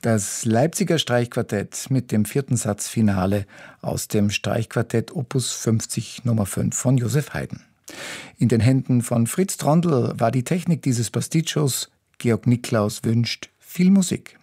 Das Leipziger Streichquartett mit dem 4. Satzfinale aus dem Streichquartett Opus 50 Nummer 5 von Joseph Haydn. In den Händen von Fritz Trondl war die Technik dieses Pasticcios. Georg Niklaus wünscht viel Musik.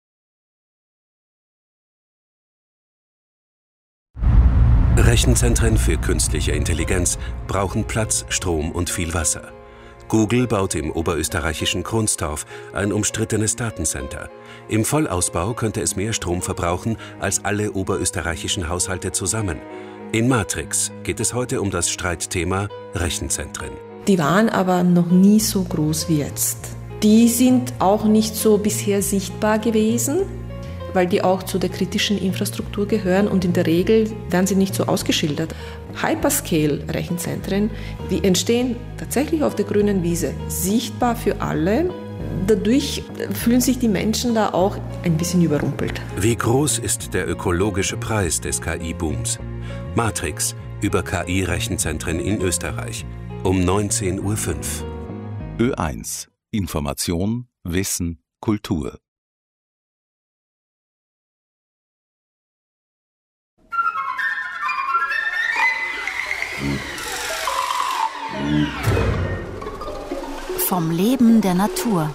Rechenzentren für künstliche Intelligenz brauchen Platz, Strom und viel Wasser. Google baut im oberösterreichischen Kronstorf ein umstrittenes Datencenter. Im Vollausbau könnte es mehr Strom verbrauchen als alle oberösterreichischen Haushalte zusammen. In Matrix geht es heute um das Streitthema Rechenzentren. Die waren aber noch nie so groß wie jetzt. Die sind auch nicht so bisher sichtbar gewesen, weil die auch zu der kritischen Infrastruktur gehören und in der Regel werden sie nicht so ausgeschildert. Hyperscale-Rechenzentren, die entstehen tatsächlich auf der grünen Wiese, sichtbar für alle. Dadurch fühlen sich die Menschen da auch ein bisschen überrumpelt. Wie groß ist der ökologische Preis des KI-Booms? Matrix über KI-Rechenzentren in Österreich um 19:05 Uhr. Ö1 Information, Wissen, Kultur. Vom Leben der Natur.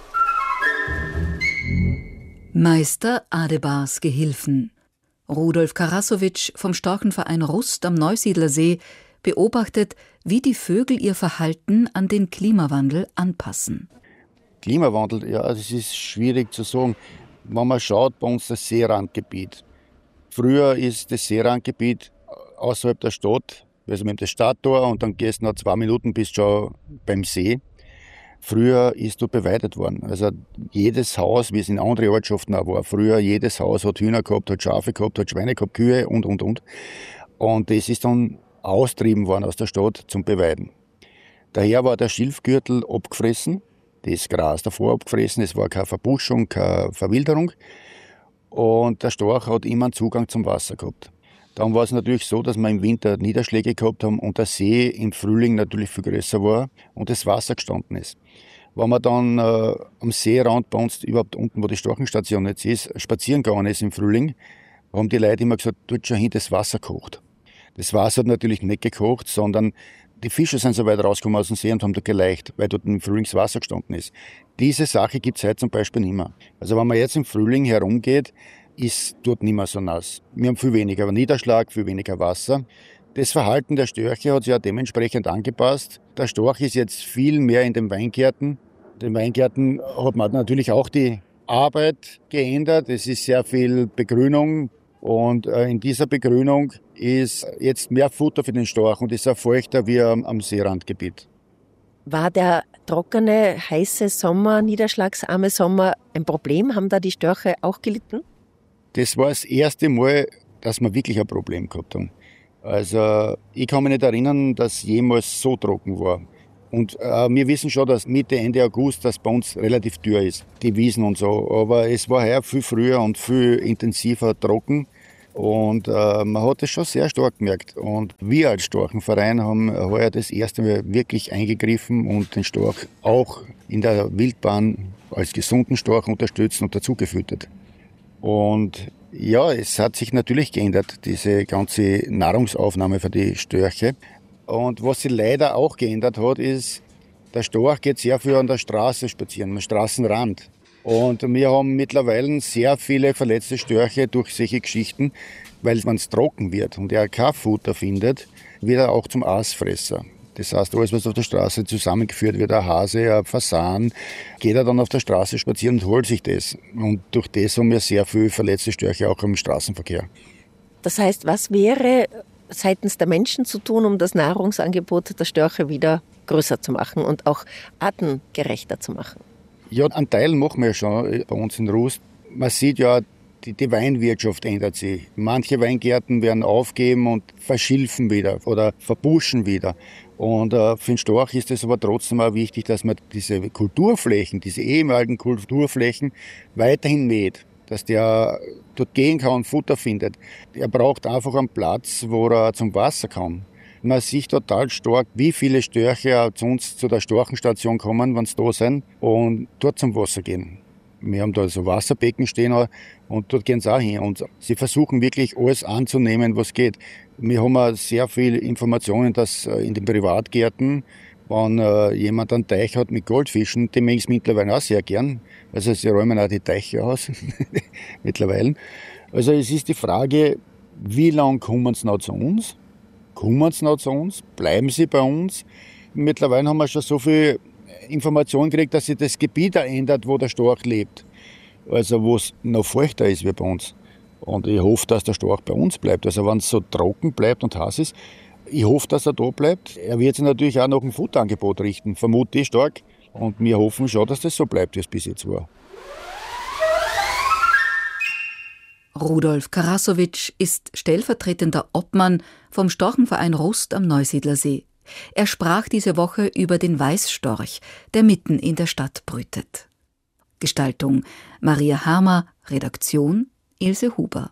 Meister Adebars Gehilfen. Rudolf Karasowitsch vom Storchenverein Rust am Neusiedlersee beobachtet, wie die Vögel ihr Verhalten an den Klimawandel anpassen. Klimawandel, ja, das ist schwierig zu sagen. Wenn man schaut, bei uns das Seerandgebiet. Früher ist das Seerandgebiet außerhalb der Stadt, also mit dem Stadttor, und dann gehst du noch 2 Minuten, bist schon beim See. Früher ist dort beweidet worden. Also jedes Haus, wie es in anderen Ortschaften auch war, früher jedes Haus hat Hühner gehabt, hat Schafe gehabt, hat Schweine gehabt, Kühe und. Und das ist dann austrieben worden aus der Stadt zum Beweiden. Daher war der Schilfgürtel abgefressen, das Gras davor abgefressen, es war keine Verbuschung, keine Verwilderung. Und der Storch hat immer einen Zugang zum Wasser gehabt. Dann war es natürlich so, dass wir im Winter Niederschläge gehabt haben und der See im Frühling natürlich viel größer war und das Wasser gestanden ist. Wenn man dann am Seerand bei uns, überhaupt unten, wo die Storchenstation jetzt ist, spazieren gegangen ist im Frühling, haben die Leute immer gesagt, dort schon hin, das Wasser kocht. Das Wasser hat natürlich nicht gekocht, sondern die Fische sind so weit rausgekommen aus dem See und haben dort geleicht, weil dort im Frühling das Wasser gestanden ist. Diese Sache gibt es heute zum Beispiel nicht mehr. Also wenn man jetzt im Frühling herumgeht, ist dort nicht mehr so nass. Wir haben viel weniger Niederschlag, viel weniger Wasser. Das Verhalten der Störche hat sich ja dementsprechend angepasst. Der Storch ist jetzt viel mehr in den Weingärten. In den Weingärten hat man natürlich auch die Arbeit geändert. Es ist sehr viel Begrünung und in dieser Begrünung ist jetzt mehr Futter für den Storch und ist auch feuchter wie am Seerandgebiet. War der trockene, heiße Sommer, niederschlagsarme Sommer ein Problem? Haben da die Störche auch gelitten? Das war das erste Mal, dass wir wirklich ein Problem gehabt haben. Also ich kann mich nicht erinnern, dass jemals so trocken war. Und wir wissen schon, dass Mitte, Ende August das bei uns relativ dürr ist, die Wiesen und so. Aber es war heuer viel früher und viel intensiver trocken. Und man hat es schon sehr stark gemerkt. Und wir als Storchenverein haben heuer das erste Mal wirklich eingegriffen und den Storch auch in der Wildbahn als gesunden Storch unterstützt und dazugefüttert. Und ja, es hat sich natürlich geändert, diese ganze Nahrungsaufnahme für die Störche. Und was sich leider auch geändert hat, ist, der Storch geht sehr viel an der Straße spazieren, am Straßenrand. Und wir haben mittlerweile sehr viele verletzte Störche durch solche Geschichten, weil wenn es trocken wird und er kein Futter findet, wird er auch zum Aasfresser. Das heißt, alles, was auf der Straße zusammengeführt wird, ein Hase, ein Fasan, geht er dann auf der Straße spazieren und holt sich das. Und durch das haben wir sehr viele verletzte Störche auch im Straßenverkehr. Das heißt, was wäre seitens der Menschen zu tun, um das Nahrungsangebot der Störche wieder größer zu machen und auch artengerechter zu machen? Ja, einen Teil machen wir schon bei uns in Rust. Man sieht ja, die Weinwirtschaft ändert sich. Manche Weingärten werden aufgeben und verschilfen wieder oder verbuschen wieder. Und für den Storch ist es aber trotzdem auch wichtig, dass man diese Kulturflächen, diese ehemaligen Kulturflächen weiterhin mäht. Dass der dort gehen kann und Futter findet. Er braucht einfach einen Platz, wo er zum Wasser kann. Man sieht total stark, wie viele Störche zu uns, zu der Storchenstation kommen, wenn sie da sind und dort zum Wasser gehen. Wir haben da so Wasserbecken stehen und dort gehen sie auch hin. Und sie versuchen wirklich alles anzunehmen, was geht. Wir haben auch sehr viele Informationen, dass in den Privatgärten, wenn jemand einen Teich hat mit Goldfischen, den mag ich mittlerweile auch sehr gern. Also sie räumen auch die Teiche aus mittlerweile. Also es ist die Frage, wie lange kommen sie noch zu uns? Kommen sie noch zu uns? Bleiben sie bei uns? Mittlerweile haben wir schon so viel Informationen gekriegt, dass sich das Gebiet ändert, wo der Storch lebt. Also wo es noch feuchter ist wie bei uns. Und ich hoffe, dass der Storch bei uns bleibt. Also wenn es so trocken bleibt und heiß ist, ich hoffe, dass er da bleibt. Er wird sich natürlich auch nach dem Futterangebot richten, vermute ich stark. Und wir hoffen schon, dass das so bleibt, wie es bis jetzt war. Rudolf Karasowitsch ist stellvertretender Obmann vom Storchenverein Rust am Neusiedlersee. Er sprach diese Woche über den Weißstorch, der mitten in der Stadt brütet. Gestaltung Maria Hamer, Redaktion Ilse Huber.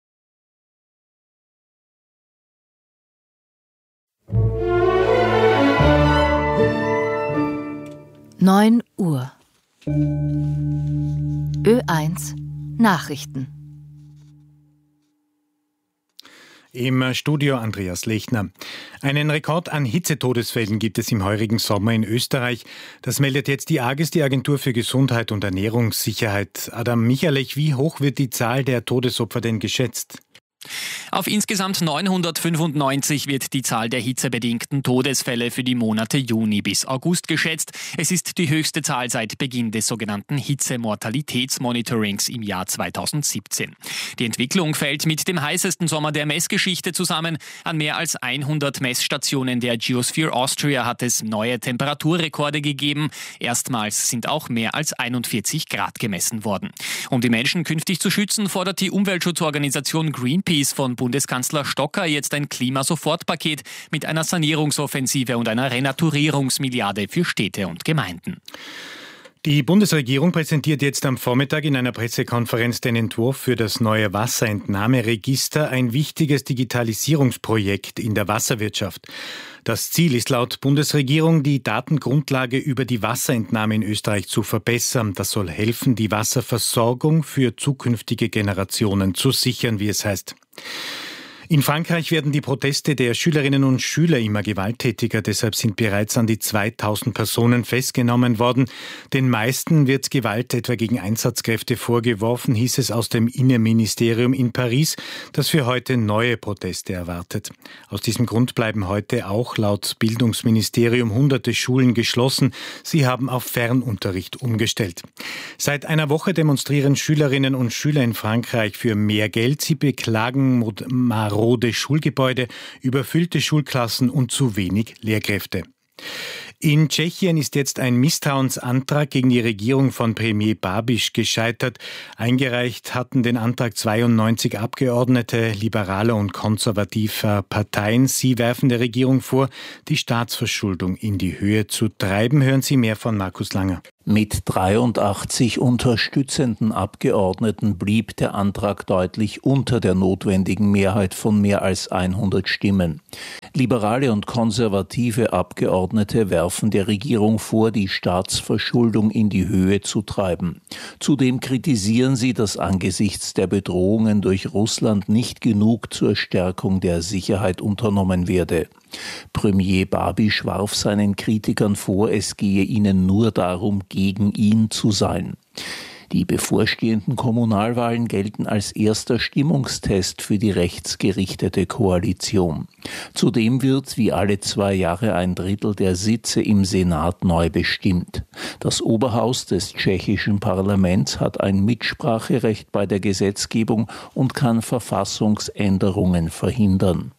Neun Uhr. Ö1 Nachrichten. Im Studio Andreas Lechner. Einen Rekord an Hitzetodesfällen gibt es im heurigen Sommer in Österreich. Das meldet jetzt die AGES, die Agentur für Gesundheit und Ernährungssicherheit. Adam Michalech, wie hoch wird die Zahl der Todesopfer denn geschätzt? Auf insgesamt 995 wird die Zahl der hitzebedingten Todesfälle für die Monate Juni bis August geschätzt. Es ist die höchste Zahl seit Beginn des sogenannten Hitzemortalitätsmonitorings im Jahr 2017. Die Entwicklung fällt mit dem heißesten Sommer der Messgeschichte zusammen. An mehr als 100 Messstationen der Geosphere Austria hat es neue Temperaturrekorde gegeben. Erstmals sind auch mehr als 41 Grad gemessen worden. Um die Menschen künftig zu schützen, fordert die Umweltschutzorganisation Greenpeace von Bundeskanzler Stocker jetzt ein Klimasofortpaket mit einer Sanierungsoffensive und einer Renaturierungsmilliarde für Städte und Gemeinden. Die Bundesregierung präsentiert jetzt am Vormittag in einer Pressekonferenz den Entwurf für das neue Wasserentnahmeregister, ein wichtiges Digitalisierungsprojekt in der Wasserwirtschaft. Das Ziel ist laut Bundesregierung, die Datengrundlage über die Wasserentnahme in Österreich zu verbessern. Das soll helfen, die Wasserversorgung für zukünftige Generationen zu sichern, wie es heißt. In Frankreich werden die Proteste der Schülerinnen und Schüler immer gewalttätiger. Deshalb sind bereits an die 2000 Personen festgenommen worden. Den meisten wird Gewalt etwa gegen Einsatzkräfte vorgeworfen, hieß es aus dem Innenministerium in Paris, das für heute neue Proteste erwartet. Aus diesem Grund bleiben heute auch laut Bildungsministerium hunderte Schulen geschlossen. Sie haben auf Fernunterricht umgestellt. Seit einer Woche demonstrieren Schülerinnen und Schüler in Frankreich für mehr Geld. Sie beklagen marode Schulgebäude, überfüllte Schulklassen und zu wenig Lehrkräfte. In Tschechien ist jetzt ein Misstrauensantrag gegen die Regierung von Premier Babiš gescheitert. Eingereicht hatten den Antrag 92 Abgeordnete liberaler und konservativer Parteien. Sie werfen der Regierung vor, die Staatsverschuldung in die Höhe zu treiben. Hören Sie mehr von Markus Langer. Mit 83 unterstützenden Abgeordneten blieb der Antrag deutlich unter der notwendigen Mehrheit von mehr als 100 Stimmen. Liberale und konservative Abgeordnete werfen der Regierung vor, die Staatsverschuldung in die Höhe zu treiben. Zudem kritisieren sie, dass angesichts der Bedrohungen durch Russland nicht genug zur Stärkung der Sicherheit unternommen werde. Premier Babiš warf seinen Kritikern vor, es gehe ihnen nur darum, gegen ihn zu sein. Die bevorstehenden Kommunalwahlen gelten als erster Stimmungstest für die rechtsgerichtete Koalition. Zudem wird wie alle 2 Jahre ein Drittel der Sitze im Senat neu bestimmt. Das Oberhaus des tschechischen Parlaments hat ein Mitspracherecht bei der Gesetzgebung und kann Verfassungsänderungen verhindern.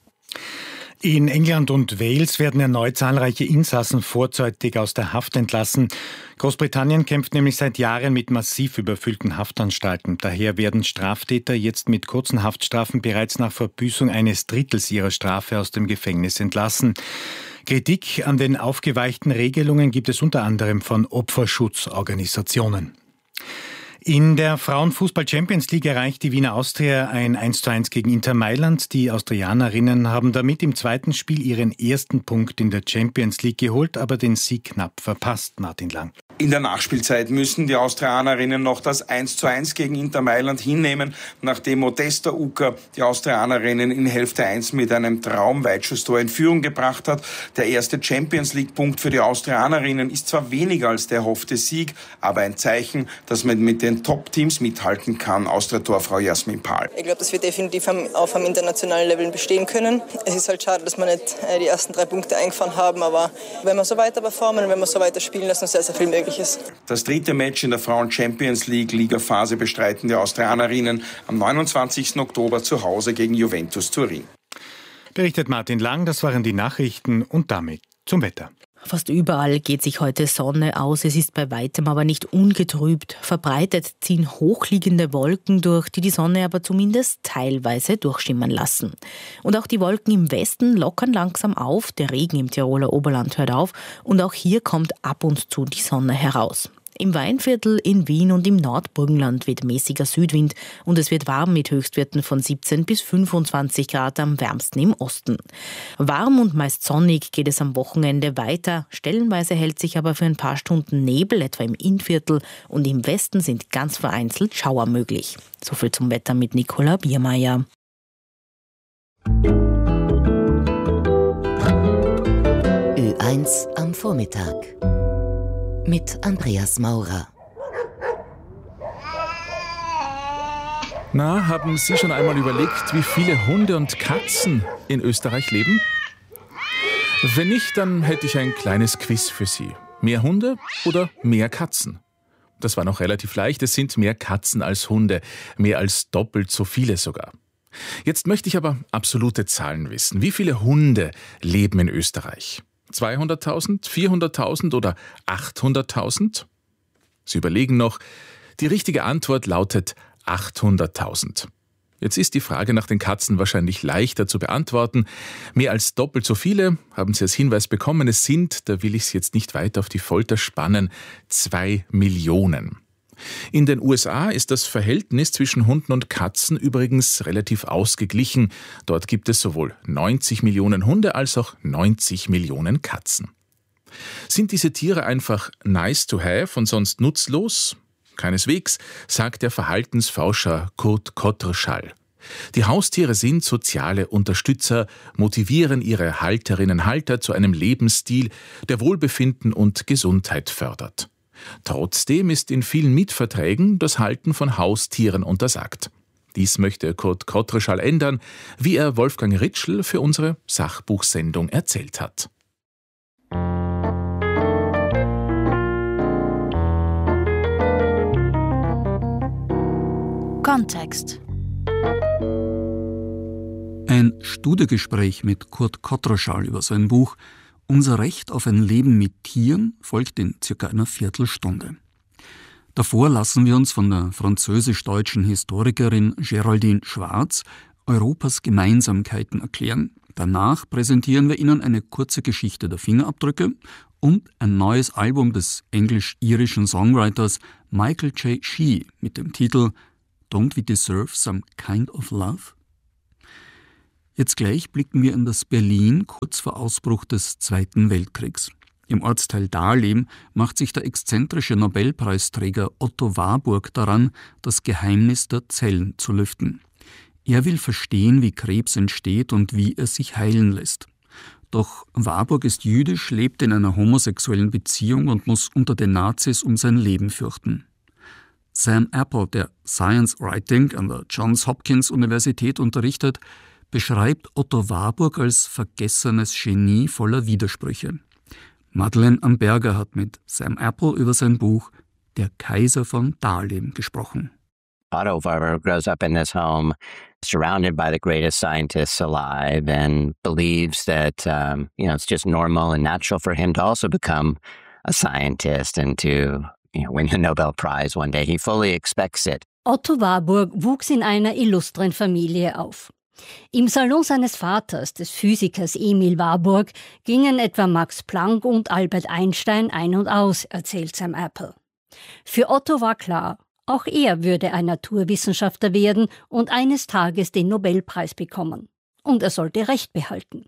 In England und Wales werden erneut zahlreiche Insassen vorzeitig aus der Haft entlassen. Großbritannien kämpft nämlich seit Jahren mit massiv überfüllten Haftanstalten. Daher werden Straftäter jetzt mit kurzen Haftstrafen bereits nach Verbüßung eines Drittels ihrer Strafe aus dem Gefängnis entlassen. Kritik an den aufgeweichten Regelungen gibt es unter anderem von Opferschutzorganisationen. In der Frauenfußball-Champions League erreicht die Wiener Austria ein 1:1 gegen Inter Mailand. Die Austrianerinnen haben damit im zweiten Spiel ihren ersten Punkt in der Champions League geholt, aber den Sieg knapp verpasst, Martin Lang. In der Nachspielzeit müssen die Austrianerinnen noch das 1:1 gegen Inter Mailand hinnehmen, nachdem Modesta Ucker die Austrianerinnen in Hälfte 1 mit einem Traumweitschusstor in Führung gebracht hat. Der erste Champions-League-Punkt für die Austrianerinnen ist zwar weniger als der erhoffte Sieg, aber ein Zeichen, dass man mit den Top-Teams mithalten kann. Austria-Torfrau Jasmin Pahl. Ich glaube, dass wir definitiv auf einem internationalen Level bestehen können. Es ist halt schade, dass wir nicht die ersten 3 Punkte eingefahren haben, aber wenn wir so weiter performen und wenn wir so weiter spielen, ist noch sehr, sehr viel möglich ist. Das 3. Match in der Frauen-Champions-League-Ligaphase bestreiten die Austrianerinnen am 29. Oktober zu Hause gegen Juventus Turin. Berichtet Martin Lang, das waren die Nachrichten und damit zum Wetter. Fast überall geht sich heute Sonne aus. Es ist bei weitem aber nicht ungetrübt. Verbreitet ziehen hochliegende Wolken durch, die die Sonne aber zumindest teilweise durchschimmern lassen. Und auch die Wolken im Westen lockern langsam auf. Der Regen im Tiroler Oberland hört auf. Und auch hier kommt ab und zu die Sonne heraus. Im Weinviertel, in Wien und im Nordburgenland weht mäßiger Südwind und es wird warm mit Höchstwerten von 17 bis 25 Grad, am wärmsten im Osten. Warm und meist sonnig geht es am Wochenende weiter. Stellenweise hält sich aber für ein paar Stunden Nebel, etwa im Innviertel, und im Westen sind ganz vereinzelt Schauer möglich. Soviel zum Wetter mit Nicola Biermeier. Ö1 am Vormittag mit Andreas Maurer. Na, haben Sie schon einmal überlegt, wie viele Hunde und Katzen in Österreich leben? Wenn nicht, dann hätte ich ein kleines Quiz für Sie. Mehr Hunde oder mehr Katzen? Das war noch relativ leicht, es sind mehr Katzen als Hunde, mehr als doppelt so viele sogar. Jetzt möchte ich aber absolute Zahlen wissen. Wie viele Hunde leben in Österreich? 200.000, 400.000 oder 800.000? Sie überlegen noch. Die richtige Antwort lautet 800.000. Jetzt ist die Frage nach den Katzen wahrscheinlich leichter zu beantworten. Mehr als doppelt so viele, haben Sie als Hinweis bekommen, es sind, da will ich Sie jetzt nicht weiter auf die Folter spannen, 2 Millionen. In den USA ist das Verhältnis zwischen Hunden und Katzen übrigens relativ ausgeglichen. Dort gibt es sowohl 90 Millionen Hunde als auch 90 Millionen Katzen. Sind diese Tiere einfach nice to have und sonst nutzlos? Keineswegs, sagt der Verhaltensforscher Kurt Kottreschall. Die Haustiere sind soziale Unterstützer, motivieren ihre Halterinnen und Halter zu einem Lebensstil, der Wohlbefinden und Gesundheit fördert. Trotzdem ist in vielen Mietverträgen das Halten von Haustieren untersagt. Dies möchte Kurt Kottreschall ändern, wie er Wolfgang Ritschl für unsere Sachbuchsendung erzählt hat. Kontext. Ein Studiogespräch mit Kurt Kottreschall über sein Buch Unser Recht auf ein Leben mit Tieren folgt in circa einer Viertelstunde. Davor lassen wir uns von der französisch-deutschen Historikerin Geraldine Schwarz Europas Gemeinsamkeiten erklären. Danach präsentieren wir Ihnen eine kurze Geschichte der Fingerabdrücke und ein neues Album des englisch-irischen Songwriters Michael J. Shee mit dem Titel Don't We Deserve Some Kind of Love? Jetzt gleich blicken wir in das Berlin kurz vor Ausbruch des Zweiten Weltkriegs. Im Ortsteil Dahlem macht sich der exzentrische Nobelpreisträger Otto Warburg daran, das Geheimnis der Zellen zu lüften. Er will verstehen, wie Krebs entsteht und wie er sich heilen lässt. Doch Warburg ist jüdisch, lebt in einer homosexuellen Beziehung und muss unter den Nazis um sein Leben fürchten. Sam Apple, der Science Writing an der Johns Hopkins Universität unterrichtet, beschreibt Otto Warburg als vergessenes Genie voller Widersprüche. Madeleine Amberger hat mit Sam Apple über sein Buch Der Kaiser von Dahlem gesprochen. Otto Warburg grows up in this home, surrounded by the greatest scientists alive, and believes that it's just normal and natural for him to also become a scientist and to win the Nobel Prize one day. He fully expects it. Otto Warburg wuchs in einer illustren Familie auf. Im Salon seines Vaters, des Physikers Emil Warburg, gingen etwa Max Planck und Albert Einstein ein und aus, erzählt Sam Apple. Für Otto war klar, auch er würde ein Naturwissenschaftler werden und eines Tages den Nobelpreis bekommen. Und er sollte Recht behalten.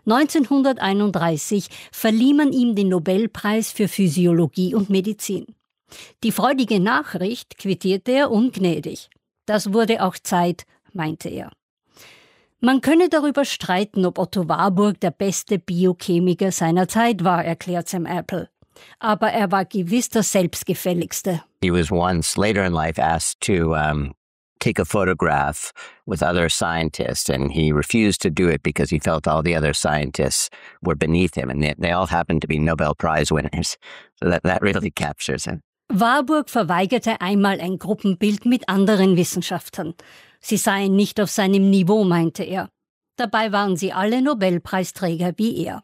1931 verlieh man ihm den Nobelpreis für Physiologie und Medizin. Die freudige Nachricht quittierte er ungnädig. Das wurde auch Zeit, meinte er. Man könne darüber streiten, ob Otto Warburg der beste Biochemiker seiner Zeit war, erklärt Sam Apple. Aber er war gewiss der selbstgefälligste. He was once later in life asked to take a photograph with other scientists, and he refused to do it because he felt all the other scientists were beneath him, and they all happened to be Nobel Prize winners. So that really captures him. Warburg verweigerte einmal ein Gruppenbild mit anderen Wissenschaftlern. Sie seien nicht auf seinem Niveau, meinte er. Dabei waren sie alle Nobelpreisträger wie er.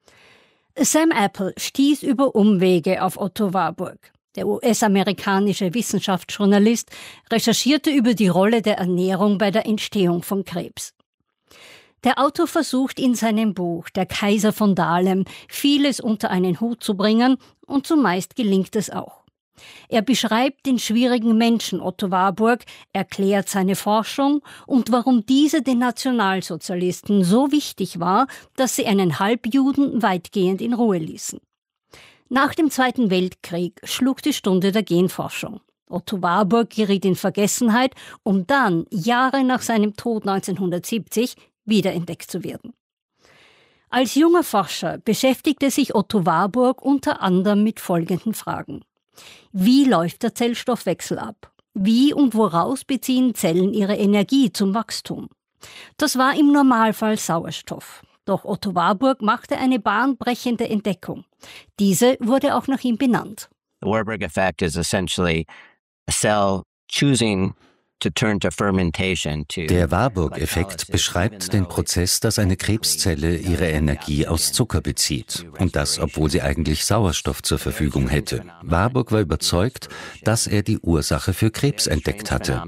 Sam Apple stieß über Umwege auf Otto Warburg. Der US-amerikanische Wissenschaftsjournalist recherchierte über die Rolle der Ernährung bei der Entstehung von Krebs. Der Autor versucht in seinem Buch »Der Kaiser von Dahlem« vieles unter einen Hut zu bringen und zumeist gelingt es auch. Er beschreibt den schwierigen Menschen Otto Warburg, erklärt seine Forschung und warum diese den Nationalsozialisten so wichtig war, dass sie einen Halbjuden weitgehend in Ruhe ließen. Nach dem Zweiten Weltkrieg schlug die Stunde der Genforschung. Otto Warburg geriet in Vergessenheit, um dann, Jahre nach seinem Tod 1970, wiederentdeckt zu werden. Als junger Forscher beschäftigte sich Otto Warburg unter anderem mit folgenden Fragen. Wie läuft der Zellstoffwechsel ab? Wie und woraus beziehen Zellen ihre Energie zum Wachstum? Das war im Normalfall Sauerstoff. Doch Otto Warburg machte eine bahnbrechende Entdeckung. Diese wurde auch nach ihm benannt. The Warburg effect is essentially a cell choosing to turn to fermentation. Der Warburg-Effekt beschreibt den Prozess, dass eine Krebszelle ihre Energie aus Zucker bezieht. Und das, obwohl sie eigentlich Sauerstoff zur Verfügung hätte. Warburg war überzeugt, dass er die Ursache für Krebs entdeckt hatte.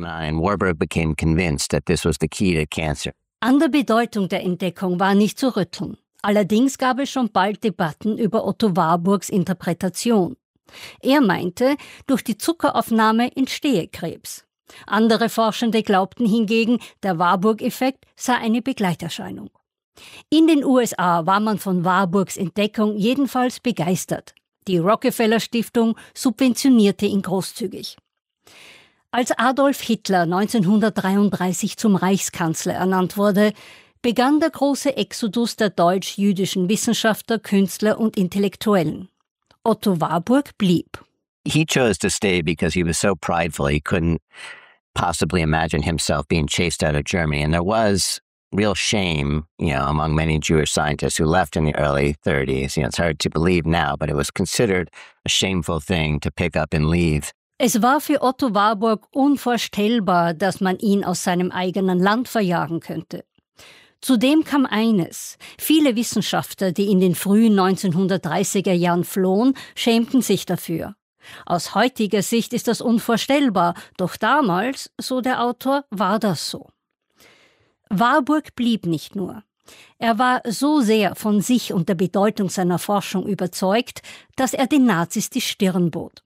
An der Bedeutung der Entdeckung war nicht zu rütteln. Allerdings gab es schon bald Debatten über Otto Warburgs Interpretation. Er meinte, durch die Zuckeraufnahme entstehe Krebs. Andere Forschende glaubten hingegen, der Warburg-Effekt sei eine Begleiterscheinung. In den USA war man von Warburgs Entdeckung jedenfalls begeistert. Die Rockefeller-Stiftung subventionierte ihn großzügig. Als Adolf Hitler 1933 zum Reichskanzler ernannt wurde, begann der große Exodus der deutsch-jüdischen Wissenschaftler, Künstler und Intellektuellen. Otto Warburg blieb. He chose to stay because he was so prideful he couldn't possibly imagine himself being chased out of Germany. And there was real shame, among many Jewish scientists who left in the early 30s. It's hard to believe now, but it was considered a shameful thing to pick up and leave. Es war für Otto Warburg unvorstellbar, dass man ihn aus seinem eigenen Land verjagen könnte. Zudem kam eines: Viele Wissenschaftler, die in den frühen 1930er Jahren flohen, schämten sich dafür. Aus heutiger Sicht ist das unvorstellbar, doch damals, so der Autor, war das so. Warburg blieb nicht nur. Er war so sehr von sich und der Bedeutung seiner Forschung überzeugt, dass er den Nazis die Stirn bot.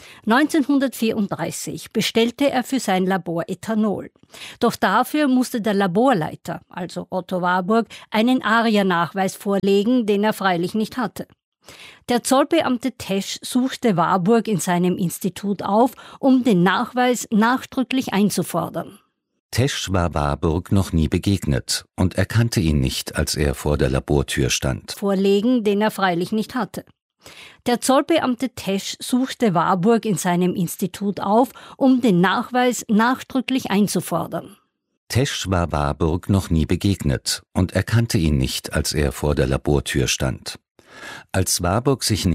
1934 bestellte er für sein Labor Ethanol. Doch dafür musste der Laborleiter, also Otto Warburg, einen ARIA-Nachweis vorlegen, den er freilich nicht hatte. Der Zollbeamte Tesch suchte Warburg in seinem Institut auf, um den Nachweis nachdrücklich einzufordern. Tesch war Warburg noch nie begegnet und erkannte ihn nicht, als er vor der Labortür stand. Vorlegen, den er freilich nicht hatte. Der Zollbeamte Tesch suchte Warburg in seinem Institut auf, um den Nachweis nachdrücklich einzufordern. Tesch war Warburg noch nie begegnet und erkannte ihn nicht, als er vor der Labortür stand. Als Warburg sich